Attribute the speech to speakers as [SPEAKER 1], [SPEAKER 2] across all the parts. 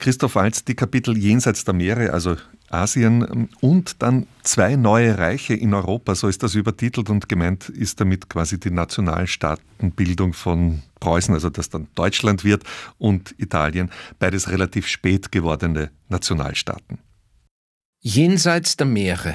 [SPEAKER 1] Christoph Waltz, die Kapitel Jenseits der Meere, also Asien, und dann 2 neue Reiche in Europa, so ist das übertitelt, und gemeint ist damit quasi die Nationalstaatenbildung von Preußen, also das dann Deutschland wird, und Italien, beides relativ spät gewordene Nationalstaaten.
[SPEAKER 2] Jenseits der Meere.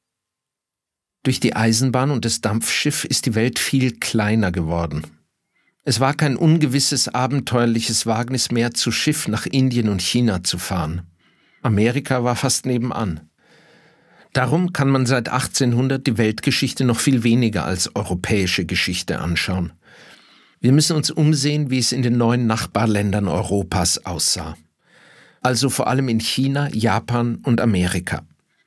[SPEAKER 2] Durch die Eisenbahn und das Dampfschiff ist die Welt viel kleiner geworden. Es war kein ungewisses, abenteuerliches Wagnis mehr, zu Schiff nach Indien und China zu fahren. Amerika war fast nebenan. Darum kann man seit 1800 die Weltgeschichte noch viel weniger als europäische Geschichte anschauen. Wir müssen uns umsehen, wie es in den neuen Nachbarländern Europas aussah. Also vor allem in China, Japan und Amerika.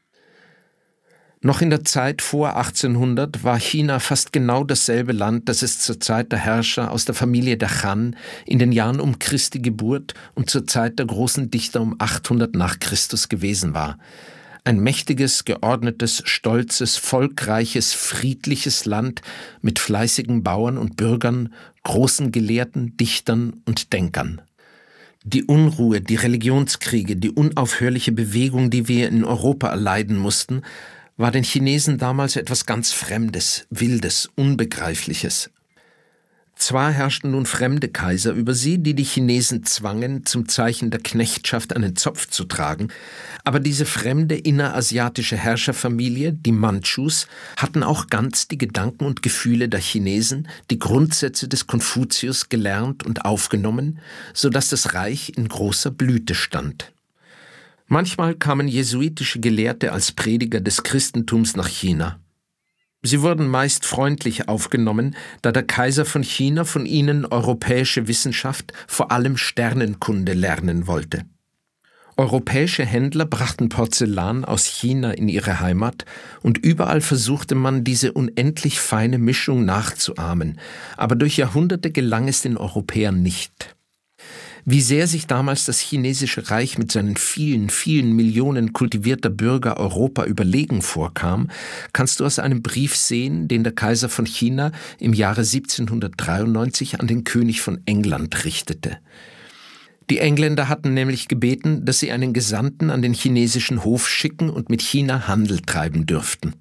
[SPEAKER 2] Noch in der Zeit vor 1800 war China fast genau dasselbe Land, das es zur Zeit der Herrscher aus der Familie der Han in den Jahren um Christi Geburt und zur Zeit der großen Dichter um 800 nach Christus gewesen war. Ein mächtiges, geordnetes, stolzes, volkreiches, friedliches Land mit fleißigen Bauern und Bürgern, großen Gelehrten, Dichtern und Denkern. Die Unruhe, die Religionskriege, die unaufhörliche Bewegung, die wir in Europa erleiden mussten, war den Chinesen damals etwas ganz Fremdes, Wildes, Unbegreifliches. Zwar herrschten nun fremde Kaiser über sie, die die Chinesen zwangen, zum Zeichen der Knechtschaft einen Zopf zu tragen, aber diese fremde innerasiatische Herrscherfamilie, die Mandschus, hatten auch ganz die Gedanken und Gefühle der Chinesen, die Grundsätze des Konfuzius gelernt und aufgenommen, sodass das Reich in großer Blüte stand. Manchmal kamen jesuitische Gelehrte als Prediger des Christentums nach China. Sie wurden meist freundlich aufgenommen, da der Kaiser von China von ihnen europäische Wissenschaft, vor allem Sternenkunde, lernen wollte. Europäische Händler brachten Porzellan aus China in ihre Heimat und überall versuchte man, diese unendlich feine Mischung nachzuahmen, aber durch Jahrhunderte gelang es den Europäern nicht. Wie sehr sich damals das chinesische Reich mit seinen vielen, vielen Millionen kultivierter Bürger Europa überlegen vorkam, kannst du aus einem Brief sehen, den der Kaiser von China im Jahre 1793 an den König von England richtete. Die Engländer hatten nämlich gebeten, dass sie einen Gesandten an den chinesischen Hof schicken und mit China Handel treiben dürften.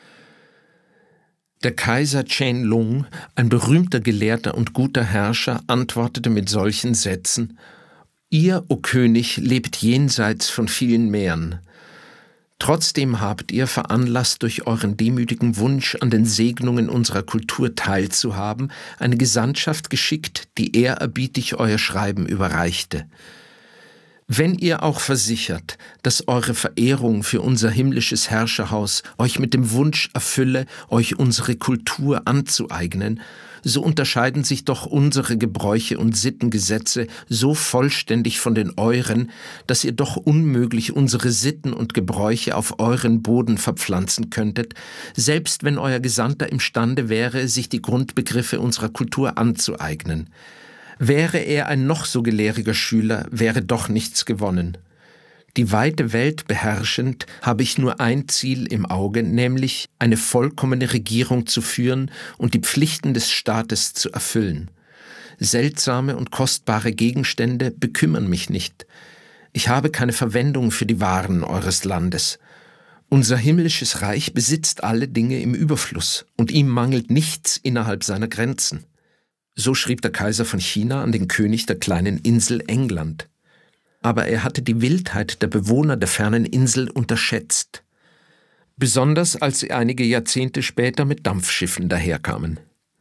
[SPEAKER 2] Der Kaiser Qianlong, ein berühmter Gelehrter und guter Herrscher, antwortete mit solchen Sätzen: Ihr, o König, lebt jenseits von vielen Meeren. Trotzdem habt ihr veranlasst, durch euren demütigen Wunsch, an den Segnungen unserer Kultur teilzuhaben, eine Gesandtschaft geschickt, die ehrerbietig euer Schreiben überreichte. Wenn ihr auch versichert, dass eure Verehrung für unser himmlisches Herrscherhaus euch mit dem Wunsch erfülle, euch unsere Kultur anzueignen, so unterscheiden sich doch unsere Gebräuche und Sittengesetze so vollständig von den euren, dass ihr doch unmöglich unsere Sitten und Gebräuche auf euren Boden verpflanzen könntet, selbst wenn euer Gesandter imstande wäre, sich die Grundbegriffe unserer Kultur anzueignen. Wäre er ein noch so gelehriger Schüler, wäre doch nichts gewonnen. Die weite Welt beherrschend, habe ich nur ein Ziel im Auge, nämlich eine vollkommene Regierung zu führen und die Pflichten des Staates zu erfüllen. Seltsame und kostbare Gegenstände bekümmern mich nicht. Ich habe keine Verwendung für die Waren eures Landes. Unser himmlisches Reich besitzt alle Dinge im Überfluss, und ihm mangelt nichts innerhalb seiner Grenzen. So schrieb der Kaiser von China an den König der kleinen Insel England. Aber er hatte die Wildheit der Bewohner der fernen Insel unterschätzt. Besonders als sie einige Jahrzehnte später mit Dampfschiffen daherkamen.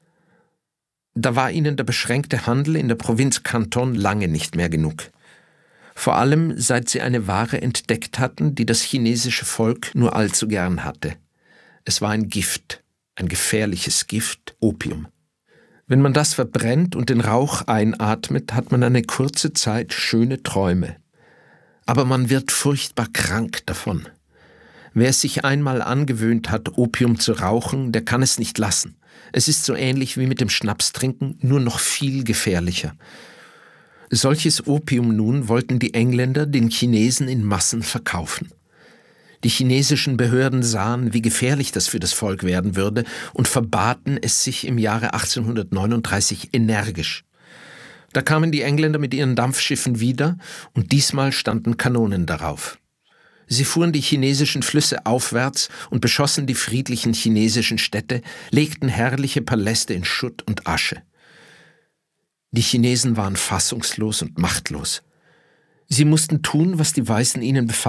[SPEAKER 2] Da war ihnen der beschränkte Handel in der Provinz Kanton lange nicht mehr genug. Vor allem seit sie eine Ware entdeckt hatten, die das chinesische Volk nur allzu gern hatte. Es war ein Gift, ein gefährliches Gift, Opium. Wenn man das verbrennt und den Rauch einatmet, hat man eine kurze Zeit schöne Träume. Aber man wird furchtbar krank davon. Wer es sich einmal angewöhnt hat, Opium zu rauchen, der kann es nicht lassen. Es ist so ähnlich wie mit dem Schnapstrinken, nur noch viel gefährlicher. Solches Opium nun wollten die Engländer den Chinesen in Massen verkaufen. Die chinesischen Behörden sahen, wie gefährlich das für das Volk werden würde und verbaten es sich im Jahre 1839 energisch. Da kamen die Engländer mit ihren Dampfschiffen wieder und diesmal standen Kanonen darauf. Sie fuhren die chinesischen Flüsse aufwärts und beschossen die friedlichen chinesischen Städte, legten herrliche Paläste in Schutt und Asche. Die Chinesen waren fassungslos und machtlos. Sie mussten tun, was die Weißen ihnen befahlen.